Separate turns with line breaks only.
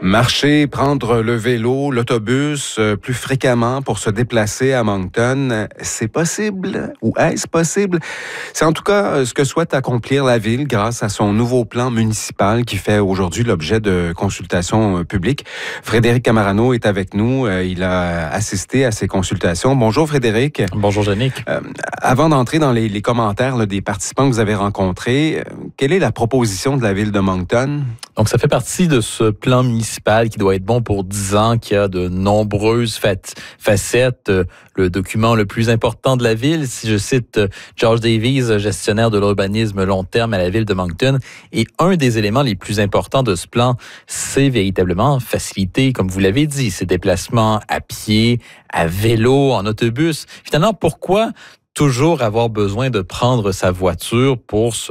Marcher, prendre le vélo, l'autobus plus fréquemment pour se déplacer à Moncton, c'est possible ou est-ce possible? C'est en tout cas ce que souhaite accomplir la Ville grâce à son nouveau plan municipal qui fait aujourd'hui l'objet de consultations publiques. Frédéric Camarano est avec nous. Il a assisté à ces consultations. Bonjour Frédéric.
Bonjour Yannick.
Avant d'entrer dans les commentaires des participants que vous avez rencontrés, quelle est la proposition de la Ville de Moncton?
Donc, ça fait partie de ce plan municipal qui doit être bon pour 10 ans, qui a de nombreuses facettes. Le document le plus important de la Ville, si je cite George Davies, gestionnaire de l'urbanisme long terme à la Ville de Moncton, et un des éléments les plus importants de ce plan, c'est véritablement faciliter, comme vous l'avez dit, ces déplacements à pied, à vélo, en autobus. Finalement, pourquoi toujours avoir besoin de prendre sa voiture pour se